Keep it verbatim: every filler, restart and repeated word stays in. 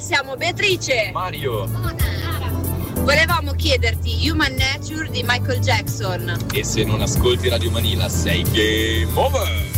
siamo Beatrice, Mario. Volevamo chiederti Human Nature di Michael Jackson. E se non ascolti Radio Manila sei game over.